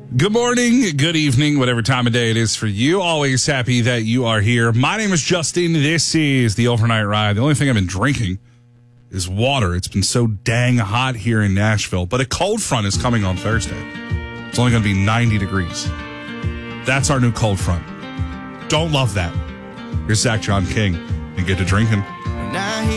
Good morning, good evening, whatever time of day it is for you. Always happy that you are here. My name is Justin. This is the Overnight Ride. The only thing I've been drinking is water. It's been so dang hot here in Nashville. But a cold front is coming on Thursday. It's only going to be 90 degrees. That's our new cold front. Don't love that. Here's Zach John King and get to drinking.